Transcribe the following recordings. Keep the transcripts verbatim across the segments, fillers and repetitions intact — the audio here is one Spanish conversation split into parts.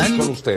ciudadano. Con usted.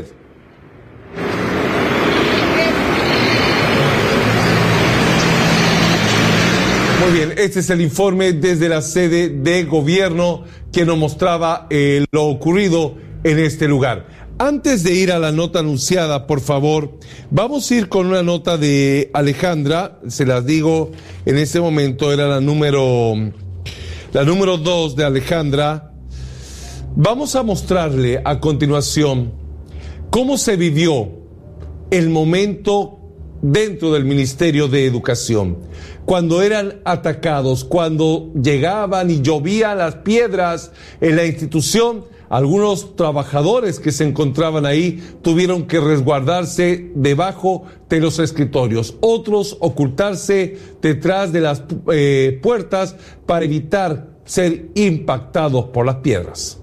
Muy bien, este es el informe desde la sede de gobierno que nos mostraba eh, lo ocurrido en este lugar. Antes de ir a la nota anunciada, por favor, vamos a ir con una nota de Alejandra, se las digo en este momento, era la número, la número dos de Alejandra. Vamos a mostrarle a continuación cómo se vivió el momento dentro del Ministerio de Educación, cuando eran atacados, cuando llegaban y llovían las piedras en la institución. Algunos trabajadores que se encontraban ahí tuvieron que resguardarse debajo de los escritorios, otros ocultarse detrás de las eh, puertas para evitar ser impactados por las piedras.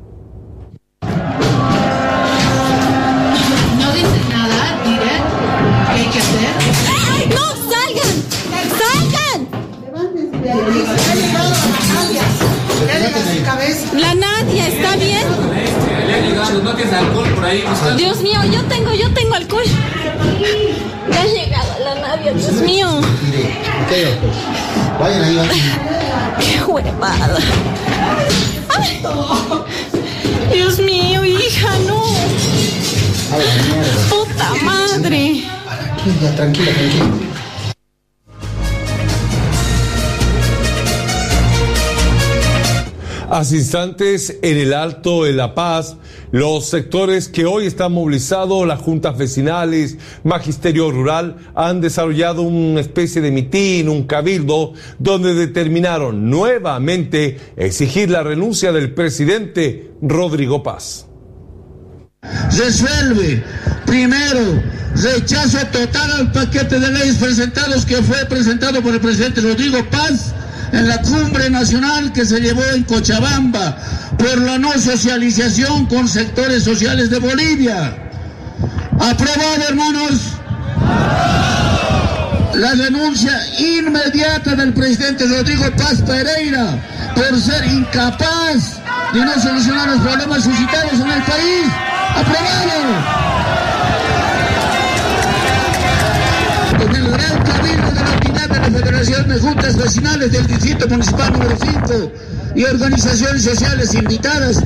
No dicen nada, diré qué hay que hacer. ¡No, salgan! ¡Salgan! La Nadia, ¿está bien? No tienes alcohol por ahí. Dios mío, yo tengo, yo tengo alcohol. Ya ha llegado la Nadia, Dios mío. Vayan ahí, vayan. Qué huevada. Ay. Dios mío, hija, no. Puta madre. Tranquila, tranquila, tranquila. Hace instantes, en el Alto de La Paz, los sectores que hoy están movilizados, las juntas vecinales, magisterio rural, han desarrollado una especie de mitin, un cabildo, donde determinaron nuevamente exigir la renuncia del presidente Rodrigo Paz. Resuelve, primero, rechazo total al paquete de leyes presentados que fue presentado por el presidente Rodrigo Paz en la cumbre nacional que se llevó en Cochabamba por la no socialización con sectores sociales de Bolivia. Aprobado, hermanos. La denuncia inmediata del presidente Rodrigo Paz Pereira por ser incapaz de no solucionar los problemas suscitados en el país. Aprobado. Con el gran cabildo de la unidad de la Federación de Juntas Vecinales del Distrito Municipal número cinco y organizaciones sociales invitadas.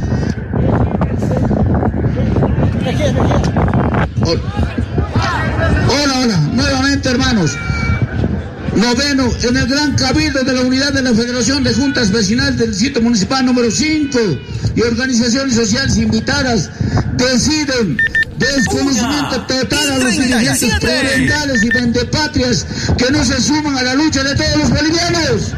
Hola, hola, nuevamente, hermanos. Noveno, en el gran cabildo de la unidad de la Federación de Juntas Vecinales del Distrito Municipal número cinco y organizaciones sociales invitadas deciden desconocimiento total a los dirigentes provenzales y vendepatrias que no se suman a la lucha de todos los bolivianos.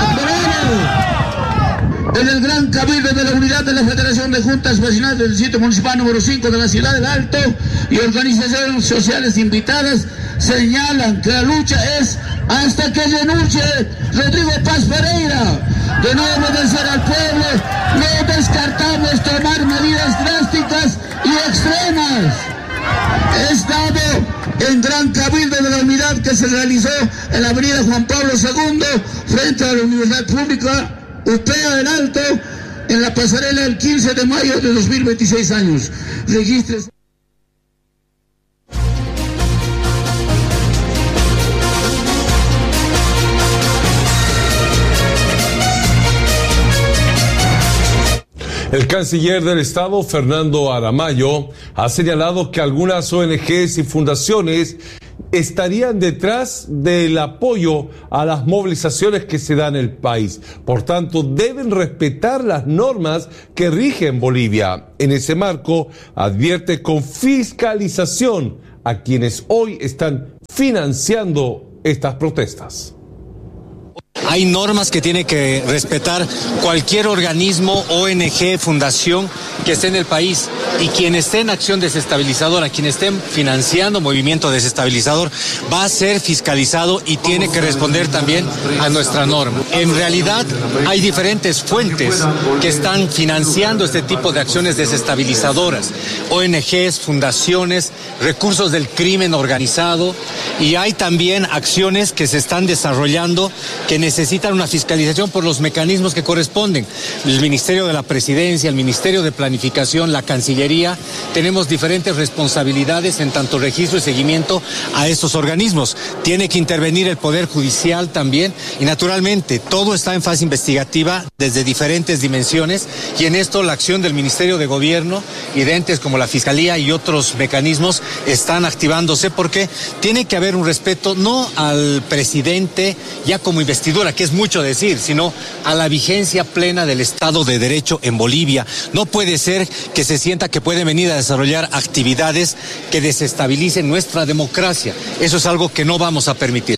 En el gran cabildo de la unidad de la Federación de Juntas Vecinales del Distrito Municipal número cinco de la Ciudad del Alto y organizaciones sociales invitadas señalan que la lucha es hasta que renuncie Rodrigo Paz Pereira. De no obedecer al pueblo, no descartamos tomar medidas drásticas y extremas. He estado en gran cabildo de la unidad que se realizó en la avenida Juan Pablo segundo frente a la Universidad Pública U P A del Alto en la pasarela el quince de mayo de dos mil veintiséis años. Registres. El canciller del Estado, Fernando Aramayo, ha señalado que algunas O N Ges y fundaciones estarían detrás del apoyo a las movilizaciones que se dan en el país. Por tanto, deben respetar las normas que rigen Bolivia. En ese marco, advierte con fiscalización a quienes hoy están financiando estas protestas. Hay normas que tiene que respetar cualquier organismo, O N Ge, fundación que esté en el país, y quien esté en acción desestabilizadora, quien esté financiando movimiento desestabilizador, va a ser fiscalizado y tiene que responder también a nuestra norma. En realidad hay diferentes fuentes que están financiando este tipo de acciones desestabilizadoras, O N Ges, fundaciones, recursos del crimen organizado, y hay también acciones que se están desarrollando que necesitan necesitan una fiscalización por los mecanismos que corresponden. El Ministerio de la Presidencia, el Ministerio de Planificación, la Cancillería, tenemos diferentes responsabilidades en tanto registro y seguimiento a estos organismos. Tiene que intervenir el Poder Judicial también y naturalmente todo está en fase investigativa desde diferentes dimensiones y en esto la acción del Ministerio de Gobierno y de entes como la Fiscalía y otros mecanismos están activándose porque tiene que haber un respeto no al presidente ya como investidura, que es mucho decir, sino a la vigencia plena del Estado de Derecho en Bolivia. No puede ser que se sienta que puede venir a desarrollar actividades que desestabilicen nuestra democracia. Eso es algo que no vamos a permitir.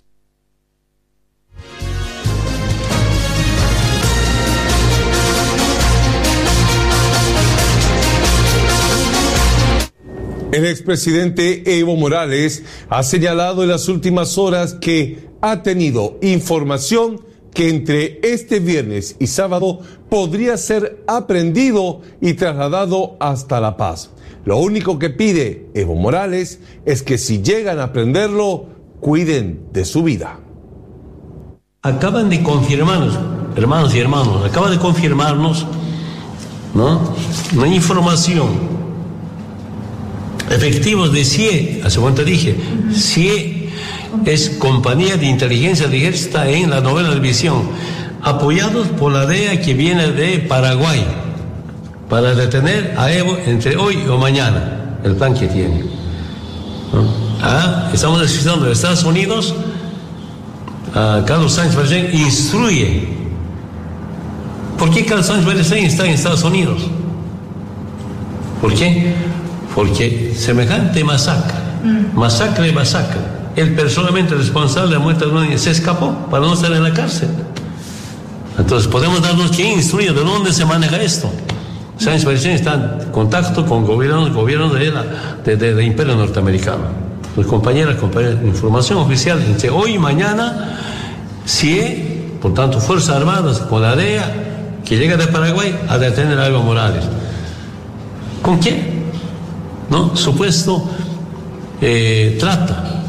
El expresidente Evo Morales ha señalado en las últimas horas que ha tenido información que entre este viernes y sábado podría ser aprehendido y trasladado hasta La Paz. Lo único que pide Evo Morales es que si llegan a prenderlo, cuiden de su vida. Acaban de confirmarnos, hermanos y hermanos, acaba de confirmarnos, ¿no?, una información. Efectivos de C I E, hace cuánto dije, C I E es Compañía de Inteligencia del Ejército en la novena división, apoyados por la D E A que viene de Paraguay, para detener a Evo entre hoy o mañana, el plan que tiene. ¿No? Ah, estamos necesitando de Estados Unidos, a Carlos Sáenz Vallejo instruye. ¿Por qué Carlos Sáenz Vallejo está en Estados Unidos? ¿Por qué? Porque semejante masacre, masacre, masacre, él personalmente responsable de la muerte de una niña se escapó para no estar en la cárcel. Entonces podemos darnos quién instruye, de dónde se maneja esto. Sáenz Vallejo está en contacto con gobiernos, gobiernos de, la, de, de, de Imperio Norteamericano. Los compañeros, compañeros, información oficial entre hoy y mañana, C I E, por tanto Fuerzas Armadas con la D E A, que llega de Paraguay a detener a Evo Morales. ¿Con quién? ¿No? Supuesto eh, trata.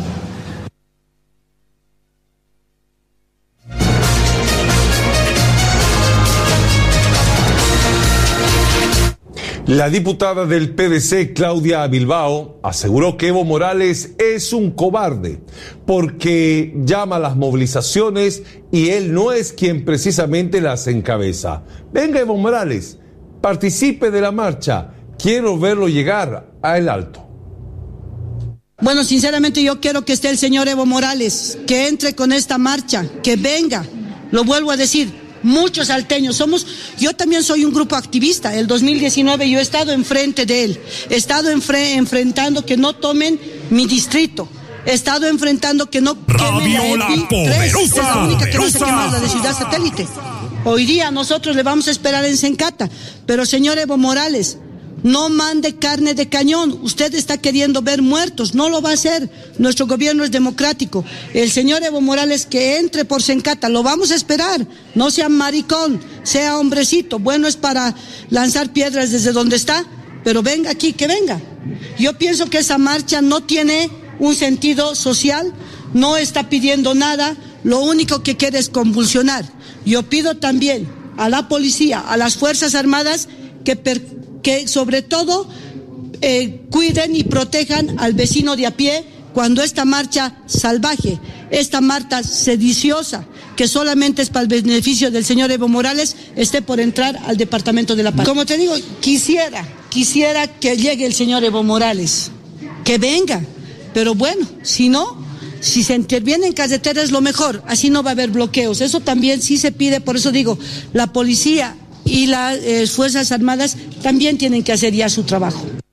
La diputada del P D C, Claudia Bilbao, aseguró que Evo Morales es un cobarde porque llama a las movilizaciones y él no es quien precisamente las encabeza. Venga, Evo Morales, participe de la marcha. Quiero verlo llegar a El Alto. Bueno, sinceramente yo quiero que esté el señor Evo Morales, que entre con esta marcha, que venga. Lo vuelvo a decir, muchos salteños somos, yo también soy un grupo activista. El dos mil diecinueve yo he estado enfrente de él, he estado enfre enfrentando que no tomen mi distrito, he estado enfrentando que no quemen la E P I tres, es la única que no se quema, la de Ciudad Satélite. Hoy día nosotros le vamos a esperar en Sencata, pero señor Evo Morales, no mande carne de cañón. Usted está queriendo ver muertos. No lo va a hacer. Nuestro gobierno es democrático. El señor Evo Morales que entre por Sencata, lo vamos a esperar. No sea maricón, sea hombrecito. Bueno es para lanzar piedras desde donde está, pero venga aquí, que venga. Yo pienso que esa marcha no tiene un sentido social, no está pidiendo nada, lo único que quiere es convulsionar. Yo pido también a la policía, a las Fuerzas Armadas, que per que sobre todo eh, cuiden y protejan al vecino de a pie cuando esta marcha salvaje, esta marcha sediciosa, que solamente es para el beneficio del señor Evo Morales, esté por entrar al Departamento de la Paz. Como te digo, quisiera, quisiera que llegue el señor Evo Morales, que venga, pero bueno, si no, si se interviene en carretera es lo mejor, así no va a haber bloqueos. Eso también sí se pide, por eso digo, la policía y las eh, Fuerzas Armadas también tienen que hacer ya su trabajo.